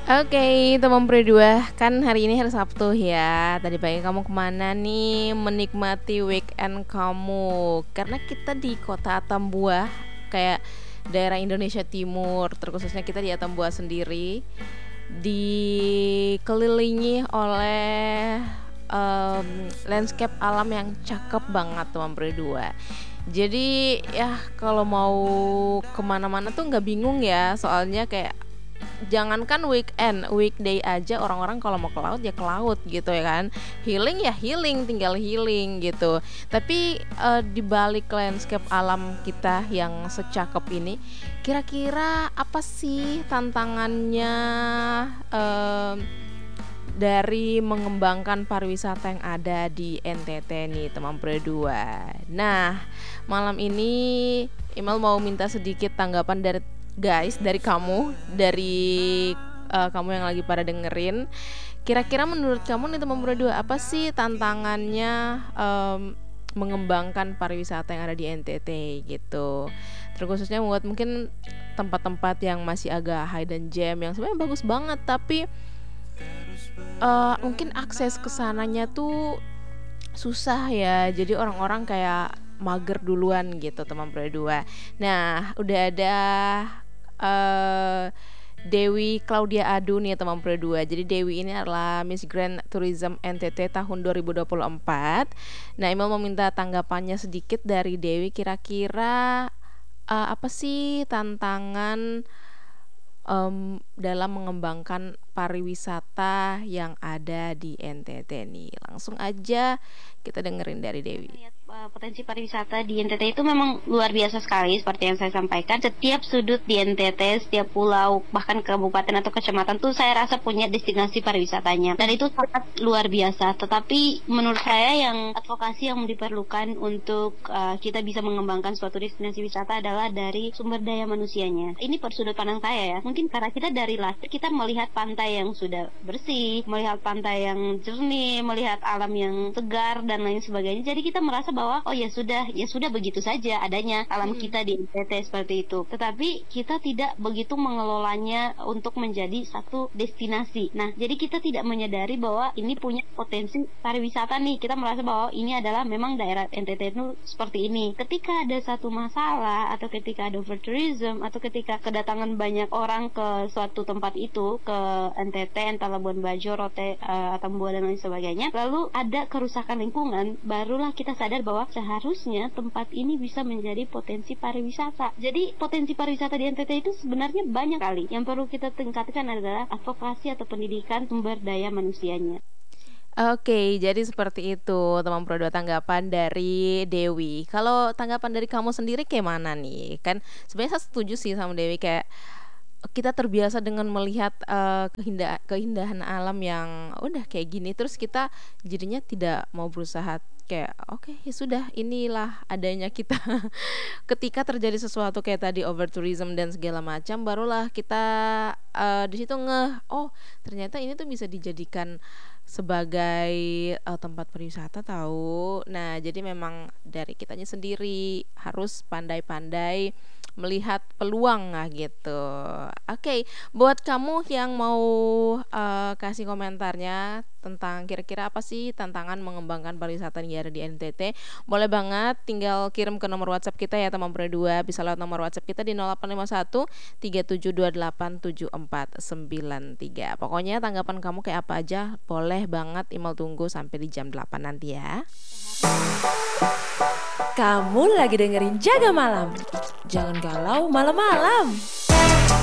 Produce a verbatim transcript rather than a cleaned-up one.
Oke, teman berdua, kan hari ini hari Sabtu ya. Tadi pagi kamu kemana nih menikmati weekend kamu? Karena kita di kota Atambua, kayak daerah Indonesia Timur, terkhususnya kita di Atambua sendiri, dikelilingi oleh em, landscape alam yang cakep banget teman berdua. Jadi ya kalau mau kemana-mana tuh nggak bingung ya, soalnya kayak jangankan weekend, weekday aja orang-orang kalau mau ke laut ya ke laut gitu ya kan. Healing ya healing, tinggal healing gitu. Tapi eh, di balik landscape alam kita yang secakep ini, kira-kira apa sih tantangannya em, dari mengembangkan pariwisata yang ada di N T T nih teman berdua. Nah, malam ini Imal mau minta sedikit tanggapan dari guys, dari kamu, dari eh, kamu yang lagi pada dengerin. Kira-kira menurut kamu nih teman berdua, apa sih tantangannya em, mengembangkan pariwisata yang ada di N T T gitu. Terkhususnya buat mungkin tempat-tempat yang masih agak hidden gem yang sebenarnya bagus banget, tapi eh, mungkin akses ke sananya tuh susah ya. Jadi orang-orang kayak mager duluan gitu teman berdua. Nah, udah ada eh Dewi Claudia Adu nih teman berdua. Jadi Dewi ini adalah Miss Grand Tourism N T T tahun dua ribu dua puluh empat. Nah, Emil mau minta tanggapannya sedikit dari Dewi. Kira-kira eh, apa sih tantangan em, dalam mengembangkan pariwisata yang ada di N T T nih? Langsung aja kita dengerin dari Dewi. Melihat uh, potensi pariwisata di N T T itu memang luar biasa sekali seperti yang saya sampaikan. Setiap sudut di N T T, setiap pulau, bahkan kabupaten atau kecamatan tuh saya rasa punya destinasi pariwisatanya. Dan itu sangat luar biasa. Tetapi menurut saya yang advokasi yang diperlukan untuk uh, kita bisa mengembangkan suatu destinasi wisata adalah dari sumber daya manusianya. Ini per sudut pandang saya ya. Mungkin karena kita dari lahir kita melihat pantai yang sudah bersih, melihat pantai yang jernih, melihat alam yang segar dan lain sebagainya. Jadi kita merasa bahwa oh ya sudah, ya sudah begitu saja adanya alam kita di N T T seperti itu. Tetapi kita tidak begitu mengelolanya untuk menjadi satu destinasi. Nah, jadi kita tidak menyadari bahwa ini punya potensi pariwisata nih. Kita merasa bahwa ini adalah memang daerah N T T itu seperti ini. Ketika ada satu masalah atau ketika ada overtourism atau ketika kedatangan banyak orang ke suatu tempat itu, ke N T T, entah Labuan Bajo, Rote, uh, Atambua dan lain sebagainya, lalu ada kerusakan lingkungan, barulah kita sadar bahwa seharusnya tempat ini bisa menjadi potensi pariwisata. Jadi potensi pariwisata di N T T itu sebenarnya banyak kali. Yang perlu kita tingkatkan adalah advokasi atau pendidikan sumber daya manusianya. Oke, jadi seperti itu teman Pro dua tanggapan dari Dewi. Kalau tanggapan dari kamu sendiri kayak mana nih? Kan sebenarnya saya setuju sih sama Dewi, kayak kita terbiasa dengan melihat eh, keinda- keindahan alam yang udah kayak gini, terus kita jadinya tidak mau berusaha, kayak oke ya sudah inilah adanya kita. Ketika terjadi sesuatu kayak tadi over tourism dan segala macam, barulah kita eh, di situ ngeh, oh ternyata ini tuh bisa dijadikan sebagai eh, tempat pariwisata tahu. Nah, jadi memang dari kitanya sendiri harus pandai-pandai melihat peluang lah gitu. Oke, buat kamu yang mau eh, kasih komentarnya tentang kira-kira apa sih tantangan mengembangkan pariwisata yang ada di N T T, boleh banget tinggal kirim ke nomor WhatsApp kita ya teman berdua. Bisa lewat nomor WhatsApp kita di nol delapan lima satu tiga tujuh dua delapan tujuh empat sembilan tiga. Pokoknya tanggapan kamu kayak apa aja boleh banget. Email tunggu sampai di jam delapan nanti ya. Kamu lagi dengerin Jaga Malam. Jangan galau malam-malam.